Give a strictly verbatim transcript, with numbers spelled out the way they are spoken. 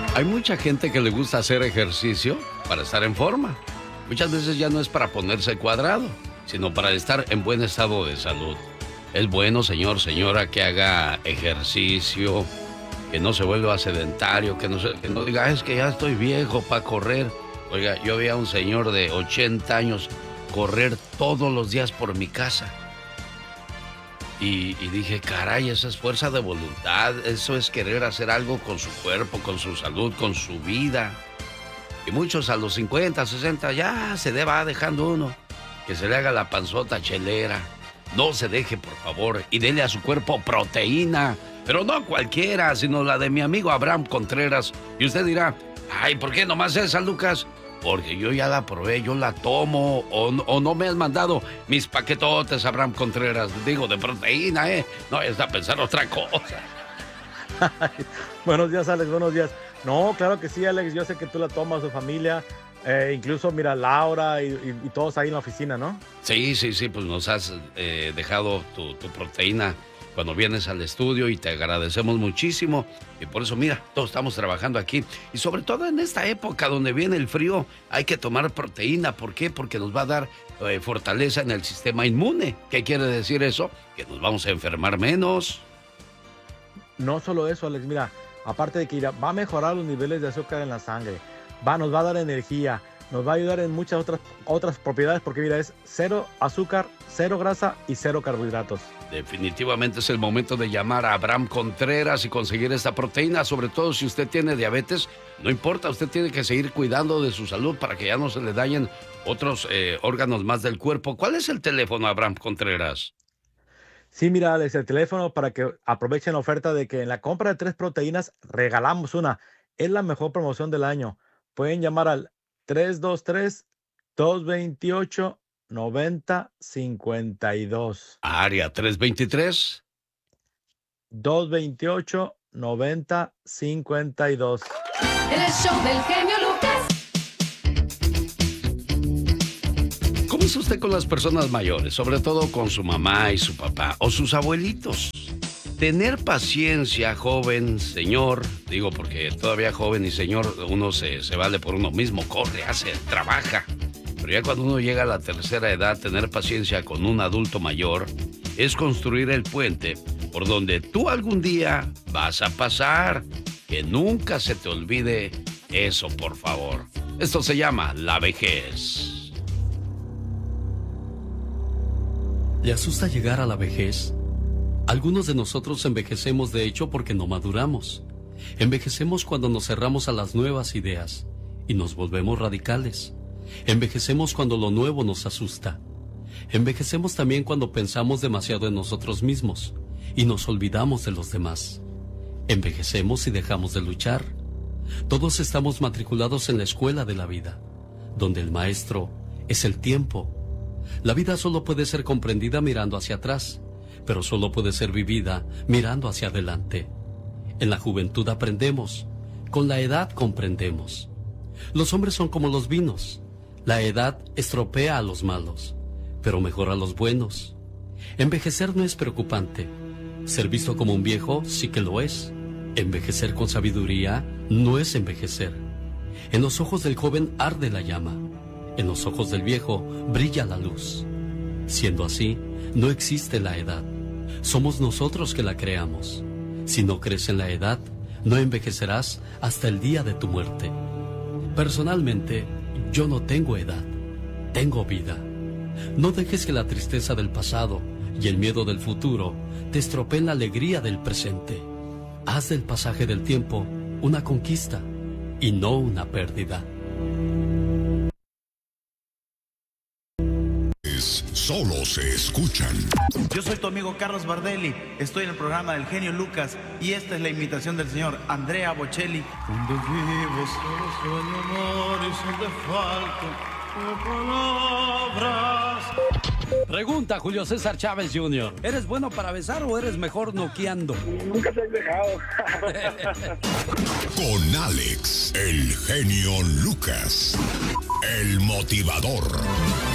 Hay mucha gente que le gusta hacer ejercicio para estar en forma. Muchas veces ya no es para ponerse cuadrado, sino para estar en buen estado de salud. Es bueno, señor, señora, que haga ejercicio, que no se vuelva sedentario, que no, se, que no diga, es que ya estoy viejo para correr. Oiga, yo vi a un señor de ochenta años correr todos los días por mi casa. Y, y dije, caray, esa es fuerza de voluntad, eso es querer hacer algo con su cuerpo, con su salud, con su vida. Y muchos a los cincuenta, sesenta ya se va dejando uno. Que se le haga la panzota chelera. No se deje, por favor, y dele a su cuerpo proteína. Pero no cualquiera, sino la de mi amigo Abraham Contreras. Y usted dirá, ay, ¿por qué nomás esa, Lucas? Porque yo ya la probé, yo la tomo, o, o no me has mandado mis paquetotes, Abraham Contreras, digo, de proteína, ¿eh? No, está a pensar otra cosa. Buenos días, Alex, buenos días. No, claro que sí, Alex, yo sé que tú la tomas, tu familia, eh, incluso, mira, Laura y, y, y todos ahí en la oficina, ¿no? Sí, sí, sí, pues nos has eh, dejado tu, tu proteína cuando vienes al estudio y te agradecemos muchísimo. Y por eso, mira, todos estamos trabajando aquí. Y sobre todo en esta época donde viene el frío, hay que tomar proteína. ¿Por qué? Porque nos va a dar eh, fortaleza en el sistema inmune. ¿Qué quiere decir eso? Que nos vamos a enfermar menos. No solo eso, Alex, mira, aparte de que va a mejorar los niveles de azúcar en la sangre, va, nos va a dar energía, nos va a ayudar en muchas otras, otras propiedades, porque mira, es cero azúcar, cero grasa y cero carbohidratos. Definitivamente es el momento de llamar a Abraham Contreras y conseguir esta proteína, sobre todo si usted tiene diabetes. No importa, usted tiene que seguir cuidando de su salud para que ya no se le dañen otros eh, órganos más del cuerpo. ¿Cuál es el teléfono, Abraham Contreras? Sí, mira, Alex, el teléfono para que aprovechen la oferta de que en la compra de tres proteínas regalamos una. Es la mejor promoción del año. Pueden llamar al tres dos tres, dos dos ocho, nueve cero cinco dos. Área tres dos tres. dos dos ocho, nueve cero cinco dos. El show del genio Lucas. ¿Cómo es usted con las personas mayores? Sobre todo con su mamá y su papá o sus abuelitos. Tener paciencia, joven, señor, digo porque todavía joven y señor uno se, se vale por uno mismo, corre, hace, trabaja. Pero ya cuando uno llega a la tercera edad, tener paciencia con un adulto mayor es construir el puente por donde tú algún día vas a pasar. Que nunca se te olvide eso, por favor. Esto se llama la vejez. ¿Le asusta llegar a la vejez? Algunos de nosotros envejecemos de hecho porque no maduramos. Envejecemos cuando nos cerramos a las nuevas ideas y nos volvemos radicales. Envejecemos cuando lo nuevo nos asusta. Envejecemos también cuando pensamos demasiado en nosotros mismos y nos olvidamos de los demás. Envejecemos y dejamos de luchar. Todos estamos matriculados en la escuela de la vida, donde el maestro es el tiempo. La vida solo puede ser comprendida mirando hacia atrás, pero solo puede ser vivida mirando hacia adelante. En la juventud aprendemos, con la edad comprendemos. Los hombres son como los vinos. La edad estropea a los malos, pero mejora a los buenos. Envejecer no es preocupante. Ser visto como un viejo sí que lo es. Envejecer con sabiduría no es envejecer. En los ojos del joven arde la llama. En los ojos del viejo brilla la luz. Siendo así, no existe la edad. Somos nosotros que la creamos. Si no crees en la edad, no envejecerás hasta el día de tu muerte. Personalmente, yo no tengo edad, tengo vida. No dejes que la tristeza del pasado y el miedo del futuro te estropeen la alegría del presente. Haz del pasaje del tiempo una conquista y no una pérdida. Solo se escuchan. Yo soy tu amigo Carlos Bardelli, estoy en el programa del genio Lucas y esta es la imitación del señor Andrea Bocelli. Donde vivo solo sueño amor y son de falta palabras. Pregunta Julio César Chávez junior ¿Eres bueno para besar o eres mejor noqueando? Nunca se has dejado. Con Alex, el genio Lucas, el motivador.